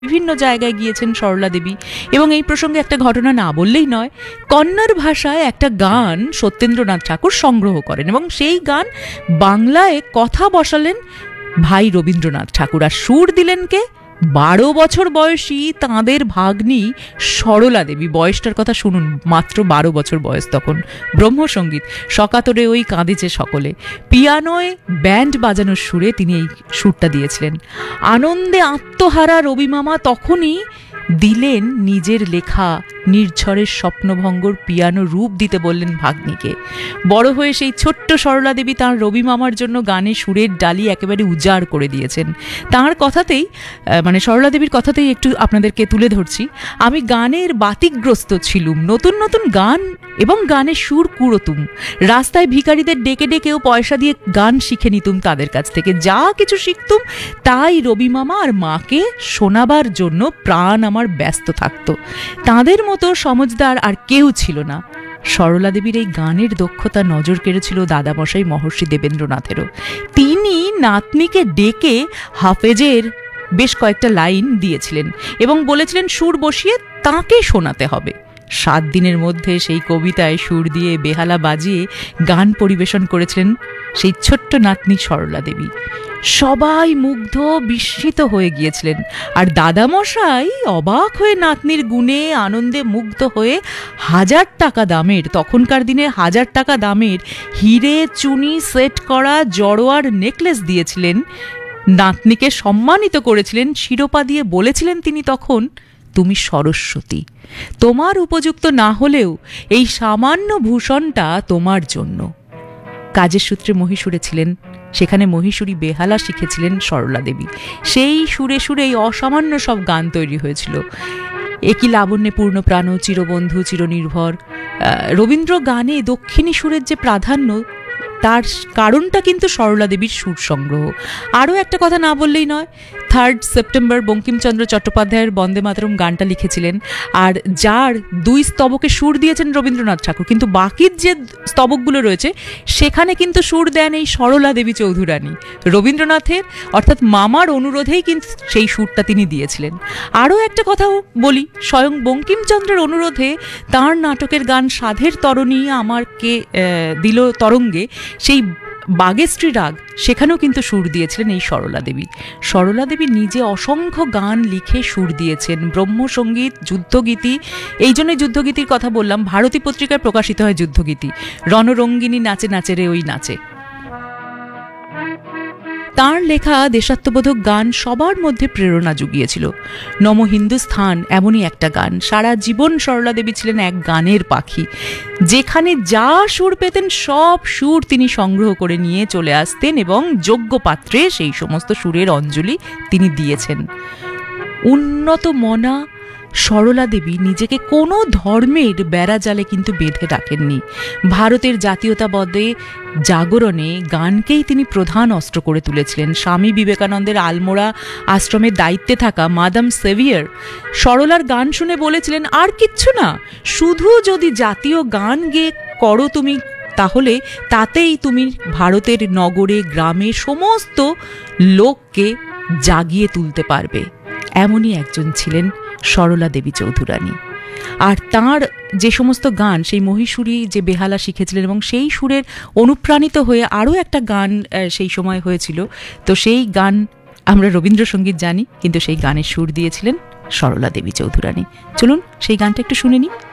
বিভিন্ন জায়গায় গিয়েছেন সরলা দেবী। এবং এই প্রসঙ্গে একটা ঘটনা না বললেই নয়, কন্নড় ভাষায় একটা গান সত্যেন্দ্রনাথ ঠাকুর সংগ্রহ করেন এবং সেই গান বাংলায় কথা বসালেন ভাই রবীন্দ্রনাথ ঠাকুর, আর সুর দিলেন কে? 12 বছর বয়সী তাঁদের ভাগ্নি সরলা দেবী। বয়সটার কথা শুনুন, মাত্র 12 বছর বয়স তখন। ব্রহ্মসঙ্গীত, সকাতরে ওই কাঁদিছে সকলে, পিয়ানোয় ব্যান্ড বাজানোর সুরে তিনি এই সুরটা দিয়েছিলেন। আনন্দে আত্মহারা রবি মামা তখনই দিলেন নিজের লেখা নির্ঝরের স্বপ্নভঙ্গর পিয়ানো রূপ দিতে বললেন ভাগ্নিকে। বড় হয়ে সেই ছোট্ট সরলা দেবী তাঁর রবি মামার জন্য গানে সুরের ডালি একেবারে উজাড় করে দিয়েছেন। তাঁর কথাতেই, মানে সরলা দেবীর কথাতেই একটু আপনাদেরকে তুলে ধরছি। আমি গানের বাতিগ্রস্ত ছিলুম, নতুন নতুন গান এবং গানের সুর কুড়োতুম, রাস্তায় ভিখারিদের ডেকে ডেকেও পয়সা দিয়ে গান শিখে নিতুম তাদের কাছ থেকে, যা কিছু শিখতুম তাই রবি মামা আর মাকে শোনাবার জন্য প্রাণ আমার ব্যস্ত থাকত। তাঁদের মতো সমজদার আর কেউ ছিল না। সরলা দেবীর এই গানের দক্ষতা নজর কেড়েছিল দাদামশাই মহর্ষি দেবেন্দ্রনাথেরও। তিনি নাতনিকে ডেকে হাফেজের বেশ কয়েকটা লাইন দিয়েছিলেন এবং বলেছিলেন সুর বসিয়ে তাঁকে শোনাতে হবে। 7 দিনের মধ্যে সেই কবিতায় সুর দিয়ে বেহালা বাজিয়ে গান পরিবেশন করেছিলেন সেই ছোট্ট নাতনি সরলা দেবী। সবাই মুগ্ধ বিস্মিত হয়ে গিয়েছিলেন, আর দাদামশাই অবাক হয়ে নাতনির গুণে আনন্দে মুগ্ধ হয়ে 1000 টাকা দামের, তখনকার দিনে 1000 টাকা দামের হিরে চুনি সেট করা জড়োয়ার নেকলেস দিয়েছিলেন। নাতনিকে সম্মানিত করেছিলেন, শিরোপা দিয়ে বলেছিলেন তিনি তখন, তুমি সরস্বতী, তোমার উপযুক্ত না হলেও এই সামান্য ভূষণটা তোমার জন্য। কাজের সূত্রে মহীশূরে ছিলেন, সেখানে মহীশূরী বেহালা শিখেছিলেন সরলা দেবী। সেই সুরে সুরে এই অসামান্য সব গান তৈরি হয়েছিল। একই লাবণ্যে পূর্ণ প্রাণ, চিরবন্ধু, চিরনির্ভর। রবীন্দ্র গানে দক্ষিণী সুরের যে প্রাধান্য, তার কারণটা কিন্তু সরলা দেবীর সুর সংগ্রহ। আরও একটা কথা না বললেই নয়, 3 সেপ্টেম্বর বঙ্কিমচন্দ্র চট্টোপাধ্যায়ের বন্দে মাতরম গানটা লিখেছিলেন, আর যার 2 স্তবকে সুর দিয়েছেন রবীন্দ্রনাথ ঠাকুর, কিন্তু বাকির যে স্তবকগুলো রয়েছে সেখানে কিন্তু সুর দেন এই সরলা দেবী চৌধুরানী। রবীন্দ্রনাথের অর্থাৎ মামার অনুরোধেই কিন্তু সেই সুরটা তিনি দিয়েছিলেন। আরও একটা কথাও বলি, স্বয়ং বঙ্কিমচন্দ্রের অনুরোধে তাঁর নাটকের গান সাধের তরণী আমারকে দিল তরঙ্গে, সেই বাগেশ্রী রাগ, সেখানেও কিন্তু সুর দিয়েছিলেন এই সরলা দেবী। সরলা দেবী নিজে অসংখ্য গান লিখে সুর দিয়েছেন, ব্রহ্মসঙ্গীত, যুদ্ধগীতি। এই জন্যই যুদ্ধগীতির কথা বললাম, ভারতী পত্রিকায় প্রকাশিত হয় যুদ্ধগীতি, রণরঙ্গিনী নাচে নাচে রে ওই নাচে। তাঁর লেখা দেশাত্মবোধক গান সবার মধ্যে প্রেরণা জুগিয়েছিল। নম হিন্দুস্থান এমনই একটা গান। সারা জীবন সরলা দেবী ছিলেন এক গানের পাখি। যেখানে যা সুর পেতেন সব সুর তিনি সংগ্রহ করে নিয়ে চলে আসতেন এবং যোগ্য পাত্রে সেই সমস্ত সুরের অঞ্জলি তিনি দিয়েছেন। উন্নত মনা সরলা দেবী নিজেকে কোনো ধর্মের বেড়াজালে কিন্তু বেঁধে রাখেননি। ভারতের জাতীয়তাবাদে জাগরণে গানকেই তিনি প্রধান অস্ত্র করে তুলেছিলেন। স্বামী বিবেকানন্দের আলমোড়া আশ্রমের দায়িত্বে থাকা মাদাম সেভিয়ার সরলার গান শুনে বলেছিলেন, আর কিচ্ছু না, শুধু যদি জাতীয় গান গেয়ে করো তুমি, তাহলে তাতেই তুমি ভারতের নগরে গ্রামে সমস্ত লোককে জাগিয়ে তুলতে পারবে। এমনই একজন ছিলেন সরলা দেবী চৌধুরানী। আর তাঁর যে সমস্ত গান, সেই মহীশূরী যে বেহালা শিখেছিলেন এবং সেই সুরের অনুপ্রাণিত হয়ে আরও একটা গান সেই সময় হয়েছিল। তো সেই গান আমরা রবীন্দ্রসঙ্গীত জানি, কিন্তু সেই গানের সুর দিয়েছিলেন সরলা দেবী চৌধুরানী। চলুন সেই গানটা একটু শুনে নিই।